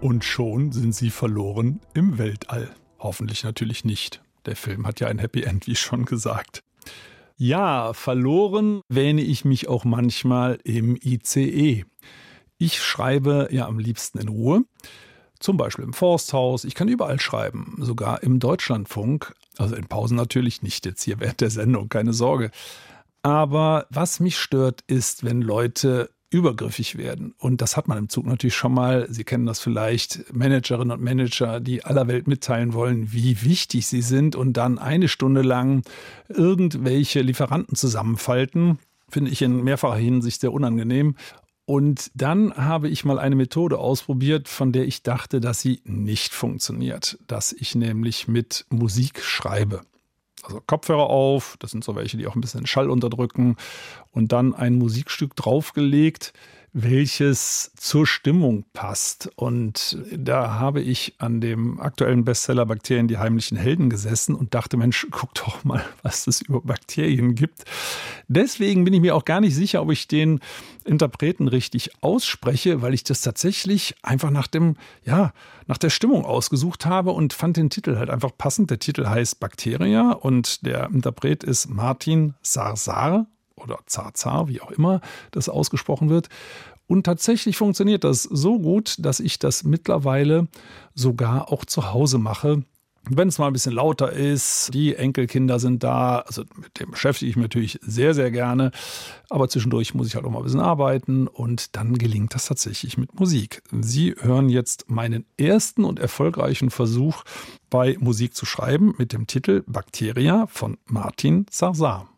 Und schon sind sie verloren im Weltall. Hoffentlich natürlich nicht. Der Film hat ja ein Happy End, wie schon gesagt. Ja, verloren wähne ich mich auch manchmal im ICE. Ich schreibe ja am liebsten in Ruhe. Zum Beispiel im Forsthaus. Ich kann überall schreiben, sogar im Deutschlandfunk. Also in Pausen natürlich nicht, jetzt hier während der Sendung, keine Sorge. Aber was mich stört, ist, wenn Leute übergriffig werden. Und das hat man im Zug natürlich schon mal. Sie kennen das vielleicht, Managerinnen und Manager, die aller Welt mitteilen wollen, wie wichtig sie sind und dann eine Stunde lang irgendwelche Lieferanten zusammenfalten. Finde ich in mehrfacher Hinsicht sehr unangenehm. Und dann habe ich mal eine Methode ausprobiert, von der ich dachte, dass sie nicht funktioniert. Dass ich nämlich mit Musik schreibe. Also Kopfhörer auf, das sind so welche, die auch ein bisschen Schall unterdrücken. Und dann ein Musikstück draufgelegt, welches zur Stimmung passt. Und da habe ich an dem aktuellen Bestseller Bakterien, die heimlichen Helden gesessen und dachte, Mensch, guck doch mal, was es über Bakterien gibt. Deswegen bin ich mir auch gar nicht sicher, ob ich den Interpreten richtig ausspreche, weil ich das tatsächlich einfach nach der Stimmung ausgesucht habe und fand den Titel halt einfach passend. Der Titel heißt Bakteria und der Interpret ist Martin Sarzar oder Zarzar, wie auch immer das ausgesprochen wird. Und tatsächlich funktioniert das so gut, dass ich das mittlerweile sogar auch zu Hause mache. Wenn es mal ein bisschen lauter ist, die Enkelkinder sind da, also mit dem beschäftige ich mich natürlich sehr, sehr gerne. Aber zwischendurch muss ich halt auch mal ein bisschen arbeiten und dann gelingt das tatsächlich mit Musik. Sie hören jetzt meinen ersten und erfolgreichen Versuch bei Musik zu schreiben mit dem Titel Bakteria von Martin Sarzar.